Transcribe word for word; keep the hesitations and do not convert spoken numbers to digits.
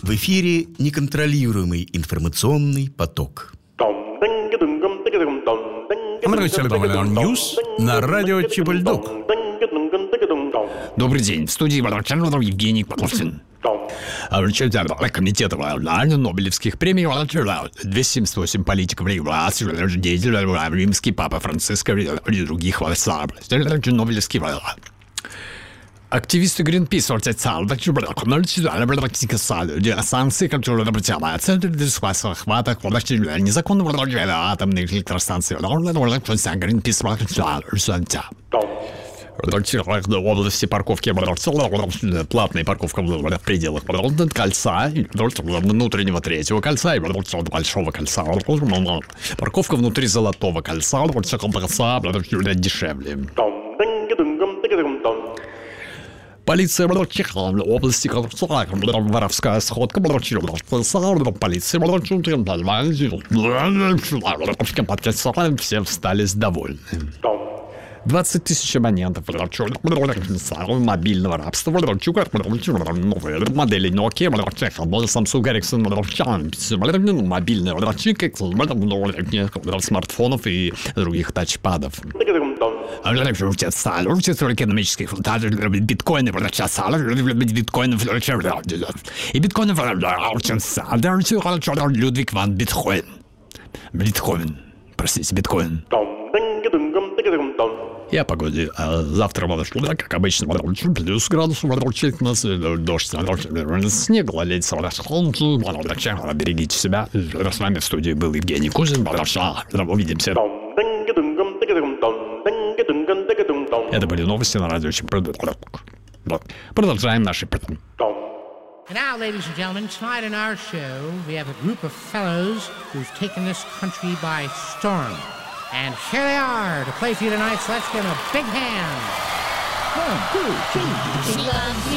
В эфире неконтролируемый информационный поток. Ньюс на радио Чебульдук. Добрый день. В студии Евгений Павловский. Комитет Нобелевских премий, двести семьдесят восемь политиков, деятелей, римский папа Франциско и других Нобелевских. Активисты Greenpeace санкции, которые притягиваются захвата незаконного атомной электростанции. Greenpeace области парковки, платная парковка в пределах кольца, внутреннего третьего кольца и большого кольца. Парковка внутри золотого кольца дешевле. Полиция области воровская сходка. Полиция все стали довольны. двадцать тысяч абонентов мобильного рабства, новые модели Nokia, Samsung, Ericsson, мобильные смартфонов и других тачпадов. Экономических биткоины, биткоинов и биткоинов Людвиг ван Бетховен. Биткоин, простите, биткоин. И о погоде. Завтра, как обычно, плюс градусов, дождь, снег, гололедица. Берегите себя. С вами в студии был Евгений Кузин. Увидимся. Это были новости на радио Чебульдук. Продолжаем наши... And now, ladies and gentlemen, tonight in our show, we have a group of fellows who've taken this country by storm. And here they are to play for you tonight, so let's give them a big hand. One, two, three.